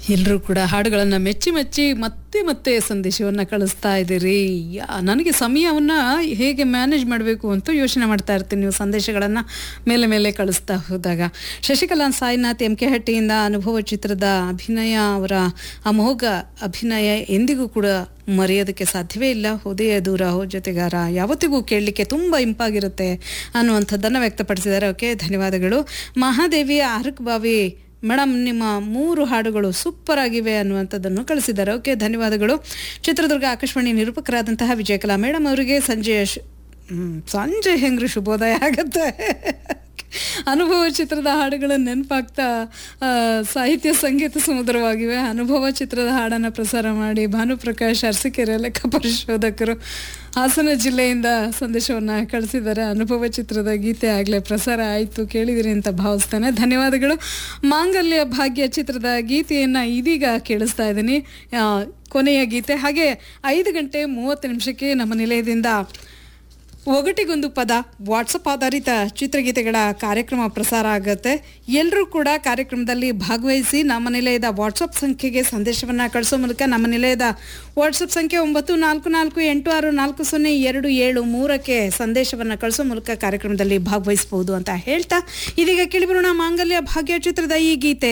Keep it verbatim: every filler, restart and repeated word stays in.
ಎಲ್ಲರೂ ಕೂಡ ಹಾಡುಗಳನ್ನು ಮೆಚ್ಚಿ ಮೆಚ್ಚಿ ಮತ್ತೆ ಮತ್ತೆ ಸಂದೇಶವನ್ನು ಕಳಿಸ್ತಾ ಇದ್ದೀರಿ. ನನಗೆ ಸಮಯವನ್ನು ಹೇಗೆ ಮ್ಯಾನೇಜ್ ಮಾಡಬೇಕು ಅಂತ ಯೋಚನೆ ಮಾಡ್ತಾ ಇರ್ತೀನಿ ನೀವು ಸಂದೇಶಗಳನ್ನು ಮೇಲೆ ಮೇಲೆ ಕಳಿಸ್ತಾ ಹೋದಾಗ. ಶಶಿಕಲಾ ಸಾಯಿನಾಥ್ ಎಂ ಕೆ ಹಟ್ಟಿಯಿಂದ ಅನುಭವ ಚಿತ್ರದ ಅಭಿನಯ, ಅವರ ಅಮೋಘ ಅಭಿನಯ ಎಂದಿಗೂ ಕೂಡ ಮರೆಯೋದಕ್ಕೆ ಸಾಧ್ಯವೇ ಇಲ್ಲ. ಉದಯ ದೂರ ಹೋ ಜೊತೆಗಾರ ಯಾವತ್ತಿಗೂ ಕೇಳಲಿಕ್ಕೆ ತುಂಬ ಇಂಪಾಗಿರುತ್ತೆ ಅನ್ನುವಂಥದ್ದನ್ನು ವ್ಯಕ್ತಪಡಿಸಿದ್ದಾರೆ. ಓಕೆ, ಧನ್ಯವಾದಗಳು. ಮಹಾದೇವಿ ಆರಕ್ ಬಾವಿ ಮೇಡಮ್, ನಿಮ್ಮ ಮೂರು ಹಾಡುಗಳು ಸೂಪರ್ ಆಗಿವೆ ಅನ್ನುವಂಥದ್ದನ್ನು ಕಳಿಸಿದ್ದಾರೆ. ಓಕೆ, ಧನ್ಯವಾದಗಳು. ಚಿತ್ರದುರ್ಗ ಆಕಾಶವಾಣಿ ನಿರೂಪಕರಾದಂತಹ ವಿಜಯಕಲಾ ಮೇಡಮ್ ಅವರಿಗೆ ಸಂಜೆ ಸಂಜೆ ಹೆಂಗ್ರಿ ಶುಭೋದಯ ಆಗುತ್ತೆ. ಅನುಭವ ಚಿತ್ರದ ಹಾಡುಗಳು ನೆನಪಾಗ್ತಾ ಸಾಹಿತ್ಯ ಸಂಗೀತ ಸುಮಧುರವಾಗಿವೆ. ಅನುಭವ ಚಿತ್ರದ ಹಾಡನ್ನು ಪ್ರಸಾರ ಮಾಡಿ ಭಾನುಪ್ರಕಾಶ್ ಅರಸೀಕೆರೆ ಲೆಕ್ಕ ಪರಿಶೋಧಕರು ಹಾಸನ ಜಿಲ್ಲೆಯಿಂದ ಸಂದೇಶವನ್ನು ಕಳಿಸಿದ್ದಾರೆ. ಅನುಭವ ಚಿತ್ರದ ಗೀತೆ ಆಗಲೇ ಪ್ರಸಾರ ಆಯಿತು, ಕೇಳಿದಿರಿ ಅಂತ ಭಾವಿಸ್ತೇನೆ. ಧನ್ಯವಾದಗಳು. ಮಾಂಗಲ್ಯ ಭಾಗ್ಯ ಚಿತ್ರದ ಗೀತೆಯನ್ನು ಇದೀಗ ಕೇಳಿಸ್ತಾ ಇದ್ದೀನಿ, ಕೊನೆಯ ಗೀತೆ. ಹಾಗೆ ಐದು ಗಂಟೆ ಮೂವತ್ತು ನಿಮಿಷಕ್ಕೆ ನಮ್ಮ ನಿಲಯದಿಂದ ಒಗಟಿಗೊಂದು ಪದ ವಾಟ್ಸಪ್ ಆಧಾರಿತ ಚಿತ್ರಗೀತೆಗಳ ಕಾರ್ಯಕ್ರಮ ಪ್ರಸಾರ ಆಗುತ್ತೆ. ಎಲ್ಲರೂ ಕೂಡ ಕಾರ್ಯಕ್ರಮದಲ್ಲಿ ಭಾಗವಹಿಸಿ ನಮ್ಮ ನಿಲಯದ ವಾಟ್ಸಪ್ ಸಂಖ್ಯೆಗೆ ಸಂದೇಶವನ್ನು ಕಳಿಸೋ ಮೂಲಕ, ನಮ್ಮ ನಿಲಯದ ವಾಟ್ಸಪ್ ಸಂಖ್ಯೆ ಒಂಬತ್ತು ನಾಲ್ಕು ನಾಲ್ಕು ಎಂಟು ಆರು ನಾಲ್ಕು ಸೊನ್ನೆ ಎರಡು ಏಳು ಮೂರಕ್ಕೆ ಸಂದೇಶವನ್ನು ಕಳಿಸೋ ಮೂಲಕ ಕಾರ್ಯಕ್ರಮದಲ್ಲಿ ಭಾಗವಹಿಸಬಹುದು ಅಂತ ಹೇಳ್ತಾ ಇದೀಗ ಕೇಳಿಬರೋಣ ಮಾಂಗಲ್ಯ ಭಾಗ್ಯ ಚಿತ್ರದ ಈ ಗೀತೆ.